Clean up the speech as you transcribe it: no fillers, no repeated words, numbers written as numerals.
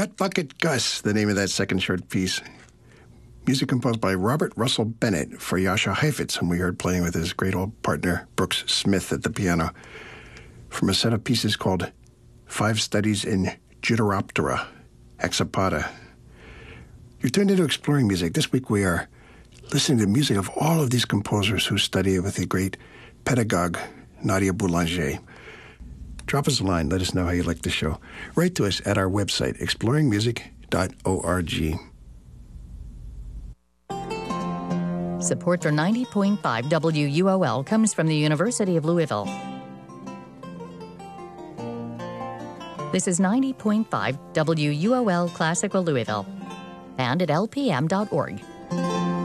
Gut Bucket Gus, the name of that second short piece. Music composed by Robert Russell Bennett for Jascha Heifetz, whom we heard playing with his great old partner Brooks Smith at the piano, from a set of pieces called 5 Studies in Judaroptera, Hexapoda. You're tuned into Exploring Music. This week we are listening to music of all of these composers who study with the great pedagogue Nadia Boulanger. Drop us a line. Let us know how you like the show. Write to us at our website, exploringmusic.org. Support for 90.5 WUOL comes from the University of Louisville. This is 90.5 WUOL Classical Louisville and at lpm.org.